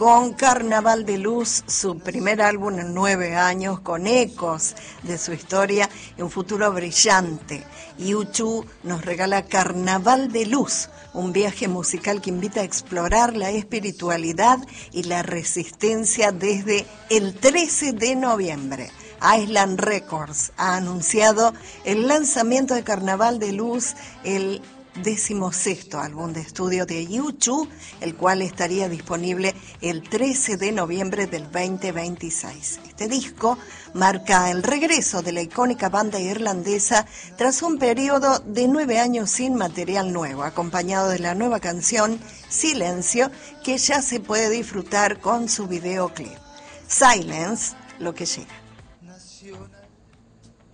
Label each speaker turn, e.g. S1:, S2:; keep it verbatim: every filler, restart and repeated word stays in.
S1: con Carnaval de Luz, su primer álbum en nueve años, con ecos de su historia y un futuro brillante. U dos nos regala Carnaval de Luz, un viaje musical que invita a explorar la espiritualidad y la resistencia desde el trece de noviembre. Island Records ha anunciado el lanzamiento de Carnaval de Luz, el decimosexto álbum de estudio de U dos, el cual estaría disponible el trece de noviembre del veinte veintiséis. Este disco marca el regreso de la icónica banda irlandesa tras un periodo de nueve años sin material nuevo, acompañado de la nueva canción Silencio, que ya se puede disfrutar con su videoclip. Silence, lo que llega.